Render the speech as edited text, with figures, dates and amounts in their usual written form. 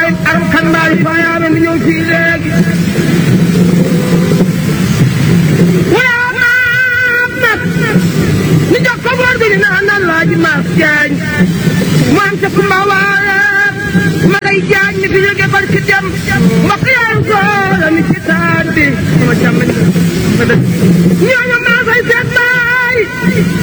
aram kan baay faayaana ni ñëw fii léegi ni jox ko boor bi ni naan Alaaji Maas Jaañ mu am ca Kumba Waale ma ngay jaañ mi fi jóge barki dem mbokk yaay góor ni ci taan bi sama càmmañ ma dëkk ñooñu maa fay seet baay